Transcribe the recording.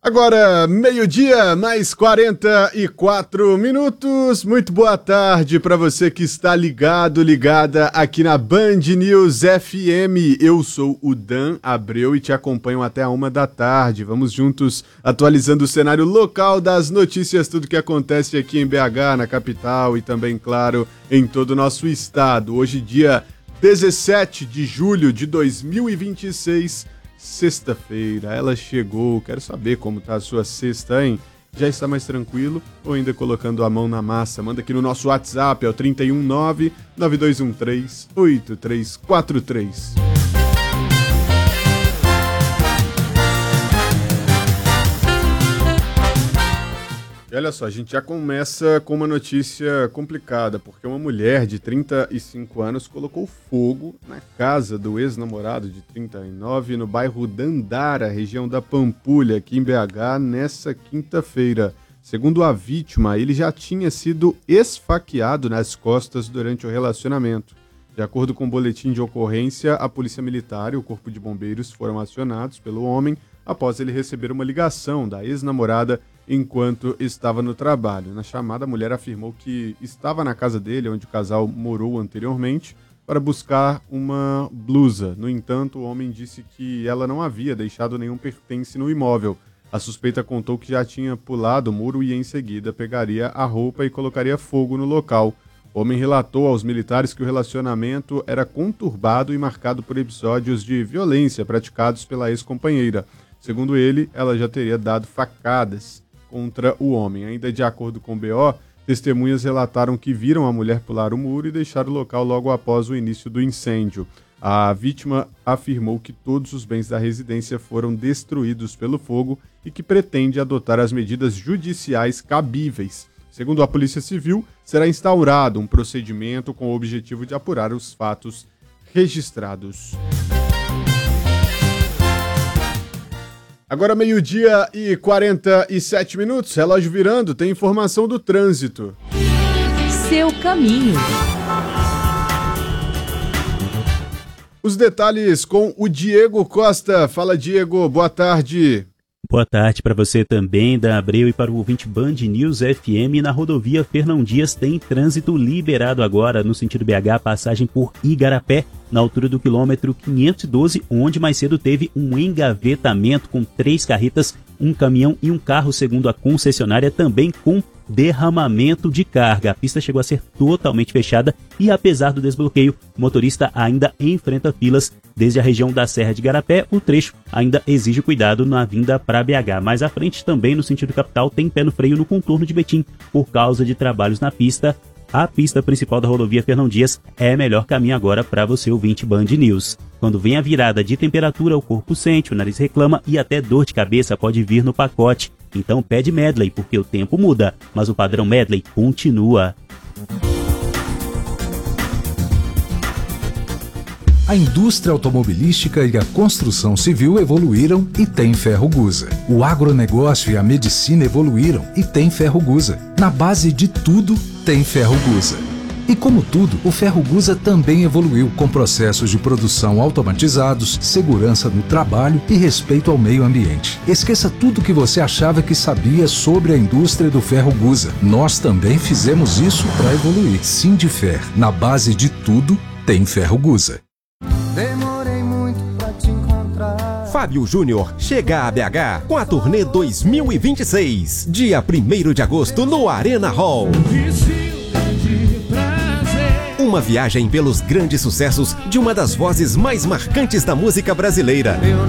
Agora, meio-dia, mais 44 minutos. Muito boa tarde para você que está ligada aqui na Band News FM. Eu sou o Dan Abreu e te acompanho até a 1h. Vamos juntos atualizando o cenário local das notícias, tudo que acontece aqui em BH, na capital e também, claro, em todo o nosso estado. Hoje, dia 17 de julho de 2026, sexta-feira, ela chegou. Quero saber como tá a sua sexta, hein? Já está mais tranquilo ou ainda colocando a mão na massa? Manda aqui no nosso WhatsApp, é o 319-9213-8343. E olha só, a gente já começa com uma notícia complicada, porque uma mulher de 35 anos colocou fogo na casa do ex-namorado de 39 no bairro Dandara, região da Pampulha, aqui em BH, nessa quinta-feira. Segundo a vítima, ele já tinha sido esfaqueado nas costas durante o relacionamento. De acordo com o boletim de ocorrência, a Polícia Militar e o Corpo de Bombeiros foram acionados pelo homem após ele receber uma ligação da ex-namorada enquanto estava no trabalho. Na chamada, a mulher afirmou que estava na casa dele, onde o casal morou anteriormente, para buscar uma blusa. No entanto, o homem disse que ela não havia deixado nenhum pertence no imóvel. A suspeita contou que já tinha pulado o muro e, em seguida, pegaria a roupa e colocaria fogo no local. O homem relatou aos militares que o relacionamento era conturbado e marcado por episódios de violência praticados pela ex-companheira. Segundo ele, ela já teria dado facadas contra o homem. Ainda de acordo com o BO, testemunhas relataram que viram a mulher pular o muro e deixar o local logo após o início do incêndio. A vítima afirmou que todos os bens da residência foram destruídos pelo fogo e que pretende adotar as medidas judiciais cabíveis. Segundo a Polícia Civil, será instaurado um procedimento com o objetivo de apurar os fatos registrados. Agora meio-dia e 47 minutos, relógio virando, tem informação do trânsito. Seu caminho. Os detalhes com o Diego Costa. Fala, Diego, boa tarde. Boa tarde para você também, da Abreu, e para o ouvinte Band News FM. Na rodovia Fernão Dias tem trânsito liberado agora no sentido BH, passagem por Igarapé, na altura do quilômetro 512, onde mais cedo teve um engavetamento com 3 carretas, um caminhão e um carro, segundo a concessionária, também com derramamento de carga. A pista chegou a ser totalmente fechada e, apesar do desbloqueio, o motorista ainda enfrenta filas desde a região da Serra de Igarapé. O trecho ainda exige cuidado na vinda para BH. Mais à frente, também no sentido capital, tem pé no freio no contorno de Betim por causa de trabalhos na pista. A pista principal da rodovia Fernão Dias é melhor caminho agora para você, ouvinte Band News. Quando vem a virada de temperatura, o corpo sente, o nariz reclama e até dor de cabeça pode vir no pacote. Então pede Medley, porque o tempo muda, mas o padrão Medley continua. A indústria automobilística e a construção civil evoluíram e tem Ferrogusa. O agronegócio e a medicina evoluíram e tem Ferrogusa. Na base de tudo, tem Ferrogusa. E como tudo, o Ferrogusa também evoluiu com processos de produção automatizados, segurança no trabalho e respeito ao meio ambiente. Esqueça tudo que você achava que sabia sobre a indústria do Ferrogusa. Nós também fizemos isso para evoluir. Sindifer, na base de tudo, tem Ferrogusa. Demorei muito pra te encontrar. Fábio Júnior chega a BH com a turnê 2026, dia 1º de agosto no Arena Hall. Uma viagem pelos grandes sucessos de uma das vozes mais marcantes da música brasileira.